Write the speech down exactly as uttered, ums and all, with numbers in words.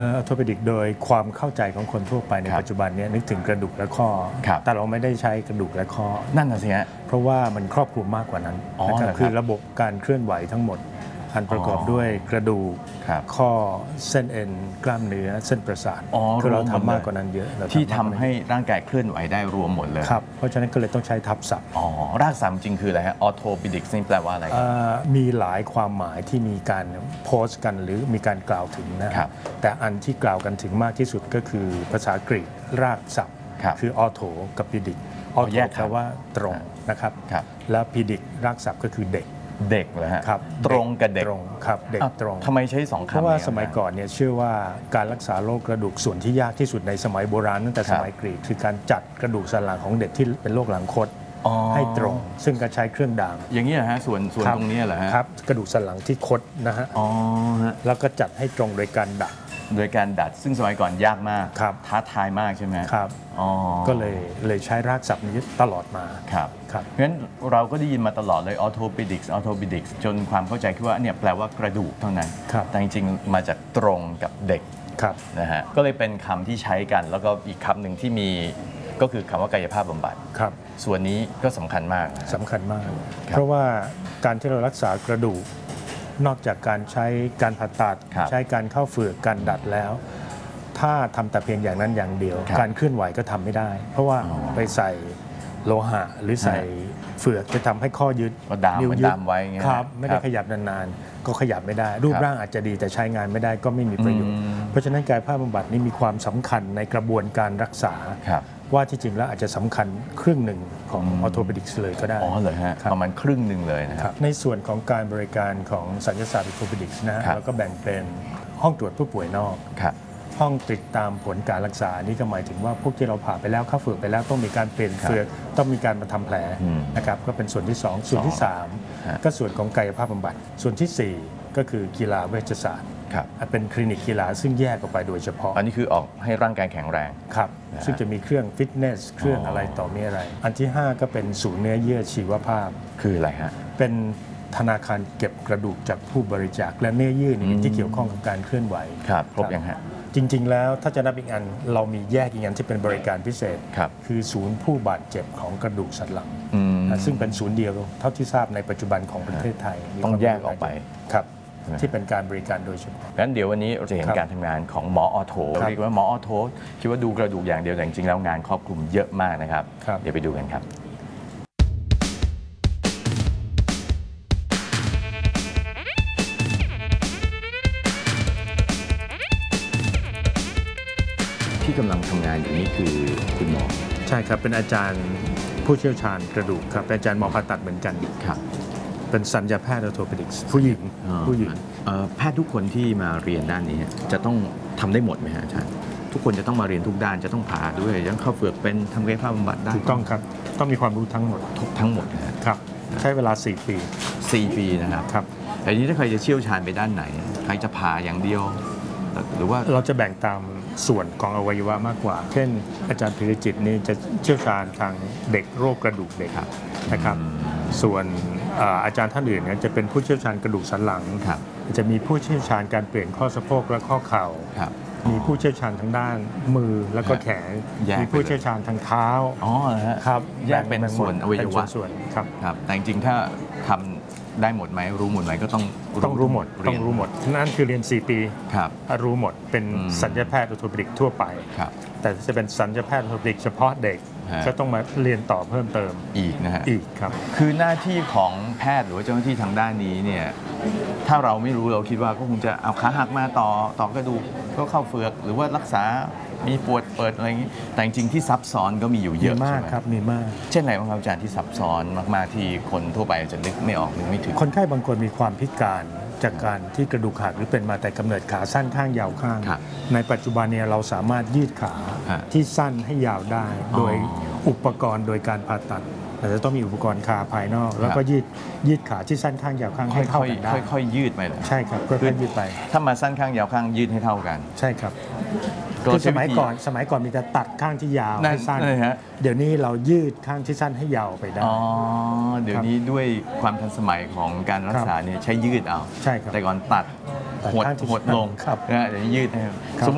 ออร์โทปิดิกโดยความเข้าใจของคนทั่วไปในปัจจุบันนี้นึกถึงกระดูกและข้อแต่เราไม่ได้ใช้กระดูกและข้อนั่นน่ะสิฮะเพราะว่ามันครอบคลุมมากกว่านั้นนะครับคือระบบการเคลื่อนไหวทั้งหมดอันประกอบด้วยกระดูกข้อเส้นเอ็นกล้ามเนื้อเส้นประสาทคือเราทำมากกว่านั้นเยอะที่ทำให้ร่างกายเคลื่อนไหวได้รวมหมดเลยครับเพราะฉะนั้นก็เลยต้องใช้ทับศัพท์อ๋อรากศัพท์จริงคืออะไรฮะออโทปิดิกส์นี่แปลว่าอะไรมีหลายความหมายที่มีการโพสต์กันหรือมีการกล่าวถึงนะครับแต่อันที่กล่าวกันถึงมากที่สุดก็คือภาษากรีกรากศัพท์คือออโทกับปิดิกออโทแปลว่าตรงนะครับแล้วปิดิกรากศัพท์ก็คือเด็กเด็กเลยฮะครับตรงกับเด็กตรงครับเด็กตรงทำไมใช้สองคำเพราะว่าสมัยก่อนเนี่ยเชื่อว่าการรักษาโรคกระดูกส่วนที่ยากที่สุดในสมัยโบราณตั้งแต่สมัยกรีกคือการจัดกระดูกสันหลังของเด็กที่เป็นโรคหลังคดให้ตรงซึ่งก็ใช้เครื่องดามอย่างนี้เหรอฮะส่วนส่วนตรงนี้เหรอฮะครับกระดูกสันหลังที่คดนะฮะอ๋อแล้วก็จัดให้ตรงโดยการดัดโดยการดัดซึ่งสมัยก่อนยากมากท้าทายมากใช่ไหมครับก็เลยเลยใช้รากศัพท์นี้ตลอดมาครับครับงั้นเราก็ได้ยินมาตลอดเลยออโทปิดิกส์ออโทปิดิกส์จนความเข้าใจคิดว่าเนี่ยแปลว่ากระดูกเท่านั้นแต่จริงๆมาจากตรงกับเด็กนะฮะก็เลยเป็นคำที่ใช้กันแล้วก็อีกคำหนึ่งที่มีก็คือคำว่ากายภาพบำบัดครับส่วนนี้ก็สำคัญมากสำคัญมากเพราะว่าการที่เรารักษากระดูกนอกจากการใช้การผ่าตัดใช้การเข้าเฝือกการดัดแล้วถ้าทำแต่เพียงอย่างนั้นอย่างเดียวการเคลื่อนไหวก็ทำไม่ได้เพราะว่าไปใส่โลหะหรือใส่เฝือกจะทำให้ข้อยึดนิ้วยึดไว้ครับไม่ได้ขยับนานๆก็ขยับไม่ได้รูปร่างอาจจะดีแต่ใช้งานไม่ได้ก็ไม่มีประโยชน์เพราะฉะนั้นกายภาพบำบัดนี้มีความสำคัญในกระบวนการรักษาว่าที่จริงแล้วอาจจะสำคัญครึ่งหนึ่งของออโทปิดิกส์เลยก็ได้อ๋อเลยฮะประมาณครึ่งหนึ่งเลยนะครับในส่วนของการบริการของศัลยศาสตร์ออโทปิดิกส์นะฮะแล้วก็แบ่งเป็นห้องตรวจผู้ป่วยนอกห้องติดตามผลการรักษานี่ก็หมายถึงว่าพวกที่เราผ่าไปแล้วเข้าเฝือกไปแล้วต้องมีการเปลี่ยนเฝือกต้องมีการมาทำแผลนะครับก็เป็นส่วนที่สองส่วนที่สามก็ส่วนของกายภาพบำบัดส่วนที่สี่ก็คือกีฬาเวชศาสตร์เป็นคลินิกกีฬาซึ่งแยกออกไปโดยเฉพาะอันนี้คือออกให้ร่างกายแข็งแรงครับซึ่งจะมีเครื่องฟิตเนสเครื่องอะไรต่อมีอะไรอันที่ห้าก็เป็นศูนย์เนื้อเยื่อชีวภาพคืออะไรฮะเป็นธนาคารเก็บกระดูกจากผู้บริจาคและเนื้อเยื่อนี่ที่เกี่ยวข้องกับการเคลื่อนไหวครับครบยังฮะจริงๆแล้วถ้าจะนับอีกอันเรามีแยกอีกอันที่เป็นบริการพิเศษคือศูนย์ผู้บาดเจ็บของกระดูกสันหลังซึ่งเป็นศูนย์เดียวเท่าที่ทราบในปัจจุบันของประเทศไทยต้องแยกออกไปครับที่เป็นการบริการโดยเฉพาะงั้นเดี๋ยววันนี้เราจะเห็นการทำงานของหมอออโถเรียกว่าหมอออโถคิดว่าดูกระดูกอย่างเดียวแต่จริงๆแล้วงานครอบคลุมเยอะมากนะครับเดี๋ยวไปดูกันครับที่กำลังทำงานอยู่นี้คือคุณหมอใช่ครับเป็นอาจารย์ผู้เชี่ยวชาญกระดูกครับเป็นอาจารย์หมอผ่าตัดเหมือนกันครับเป็นศัลยแพทย์ออโทปิดิกส์ผู้หญิงผู้หญิงแพทย์ทุกคนที่มาเรียนด้านนี้จะต้องทำได้หมดไหมฮะอาจารย์ทุกคนจะต้องมาเรียนทุกด้านจะต้องผ่าด้วยยังเข้าเฝือกเป็นทำกายภาพบำบัดได้ถูกต้องครับต้องมีความรู้ทั้งหมดทุกทั้งหมดนะครับใช้เวลาสี่ปีสี่ปีนะครับครับแต่นี้ถ้าใครจะเชี่ยวชาญไปด้านไหนใครจะผ่าอย่างเดียวหรือว่าเราจะแบ่งตามส่วนของอวัยวะมากกว่าเช่นอาจารย์พิริจิตนี่จะเชี่ยวชาญทางเด็กโรคกระดูกเด็กนะครับส่วนอาจารย์ท่านอื่นจะเป็นผู้เชี่ยวชาญกระดูกสันหลังจะมีผู้เชี่ยวชาญการเปลี่ยนข้อสะโพกและข้อเข่ามีผู้เชี่ยวชาญทางด้านมือแล้วก็แขนมีผู้เชี่ยวชาญทางเท้าอ๋อครับแยกเป็นส่วนอวัยวะส่วนครับครับแต่จริงๆถ้าทำได้หมดไหมรู้หมดไหมก็ต้องต้องรู้หมดต้องรู้หมดนั่นคือเรียนสี่ปีครับรู้หมดเป็นศัลยแพทย์ออโทปิดิกทั่วไปแต่จะเป็นศัลยแพทย์ออโทปิดิกเฉพาะเด็กก็ต้องมาเรียนต่อเพิ่มเติมอีกนะฮะอีกครับคือหน้าที่ของแพทย์หรือว่าเจ้าหน้าที่ทางด้านนี้เนี่ยถ้าเราไม่รู้เราคิดว่าก็คงจะเอาขาหักมาต่อต่อกระดูกก็เข้าเฝือกหรือว่ารักษามีปวดเปิดอะไรอย่างนี้แต่จริงๆที่ซับซ้อนก็มีอยู่เยอะมากครับมีมากเช่นไหนบ้างครับอาจารย์ที่ซับซ้อนมากๆที่คนทั่วไปจะนึกไม่ออกนึกไม่ถึงคนไข้บางคนมีความพิการจากการที่กระดูกหักหรือเป็นมาแต่กำเนิดขาสั้นข้างยาวข้างในปัจจุบันเนี่ยเราสามารถยืดขาที่สั้นให้ยาวได้โดยอุปกรณ์โดยการผ่าตัดอาจจะต้องมีอุปกรณ์คาภายนอกแล้วก็ยืดยืดขาที่สั้นข้างยาวข้างให้เท่ากันได้ค่อยๆยืดไปเลยใช่ครับค่อยๆยืดไปถ้ามาสั้นข้างยาวข้างยืดให้เท่ากันใช่ครับคือสมัยก่อนสมัยก่อนมีแต่ตัดข้างที่ยาวให้สั้นเดี๋ยวนี้เรายืดข้างที่สั้นให้ยาวไปได้อ๋อเดี๋ยวนี้ด้วยความทันสมัยของการรักษาเนี่ยใช้ยืดเอาใช่ครับแต่ก่อนตัดหดหดลงนะเดี๋ยวยืดให้